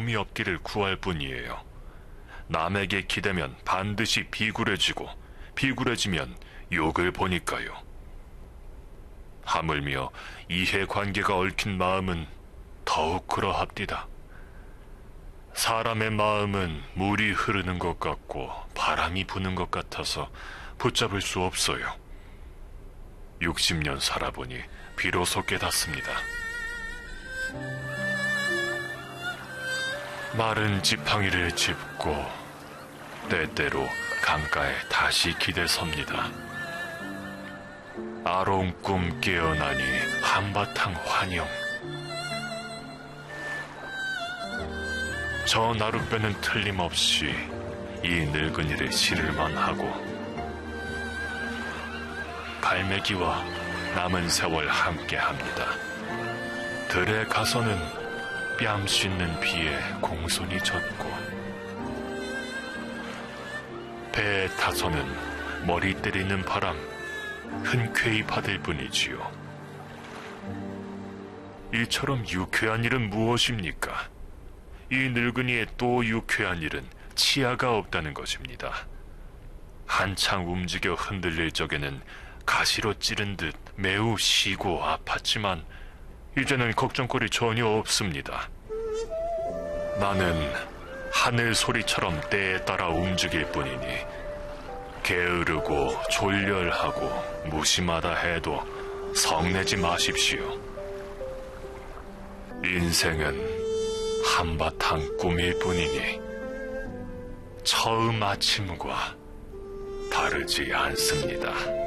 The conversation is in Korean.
도움이 없기를 구할 뿐이에요. 남에게 기대면 반드시 비굴해지고 비굴해지면 욕을 보니까요. 하물며 이해관계가 얽힌 마음은 더욱 그러합디다. 사람의 마음은 물이 흐르는 것 같고 바람이 부는 것 같아서 붙잡을 수 없어요. 60년 살아보니 비로소 깨닫습니다. 마른 지팡이를 짚고 때때로 강가에 다시 기대섭니다. 아롱 꿈 깨어나니 한바탕 환영. 저 나룻배는 틀림없이 이 늙은이를 실을만 하고 갈매기와 남은 세월 함께합니다. 들에 가서는 뺨 씻는 비에 공손히 젖고 배에 타서는 머리 때리는 바람 흔쾌히 받을 뿐이지요. 이처럼 유쾌한 일은 무엇입니까? 이 늙은이의 또 유쾌한 일은 치아가 없다는 것입니다. 한창 움직여 흔들릴 적에는 가시로 찌른 듯 매우 시고 아팠지만 이제는 걱정거리 전혀 없습니다. 나는 하늘 소리처럼 때에 따라 움직일 뿐이니 게으르고 졸렬하고 무심하다 해도 성내지 마십시오. 인생은 한바탕 꿈일 뿐이니 처음 아침과 다르지 않습니다.